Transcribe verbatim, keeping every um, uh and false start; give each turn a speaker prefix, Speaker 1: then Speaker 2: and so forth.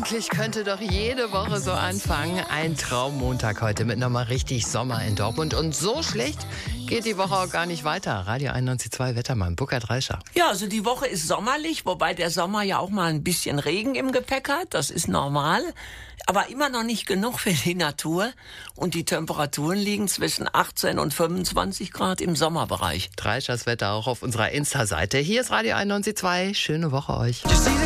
Speaker 1: Eigentlich könnte doch jede Woche so anfangen. Ein Traummontag heute mit nochmal richtig Sommer in Dortmund. Und so schlecht geht die Woche auch gar nicht weiter. Radio einundneunzig Komma zwei Wettermann, Burkhard Reischer.
Speaker 2: Ja, also die Woche ist sommerlich, wobei der Sommer ja auch mal ein bisschen Regen im Gepäck hat. Das ist normal. Aber immer noch nicht genug für die Natur. Und die Temperaturen liegen zwischen achtzehn und fünfundzwanzig Grad im Sommerbereich.
Speaker 1: Reischers Wetter auch auf unserer Insta-Seite. Hier ist Radio einundneunzig Komma zwei. Schöne Woche euch.